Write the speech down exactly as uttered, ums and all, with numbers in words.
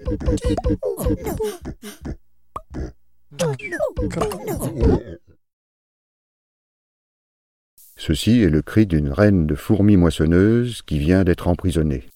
Ceci est le cri d'une reine de fourmis moissonneuses qui vient d'être emprisonnée.